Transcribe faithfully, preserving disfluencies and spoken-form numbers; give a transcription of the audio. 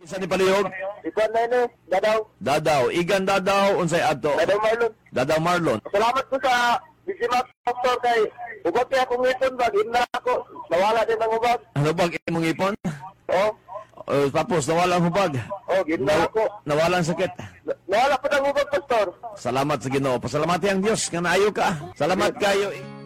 Isa ni palihog? Ikuan na ini, Dadaw. Dadaw. Igan Dadaw. Unsay adto? Dadaw Marlon. Dadaw Marlon. Salamat po sa Bisimat Doctor kay ugot kaya akong ngipon ba, gina ako. Nawala din ang ubag. Ano bag imong ipon? Oh, Uh, tapos nawala ang hubag. oh, gina Naw- ako. nawala ang sakit. Na- Nawala pa ng ubag, Pastor. Salamat sa Ginoo. Pasalamati ang Dios nga naayo ka. Salamat kayo.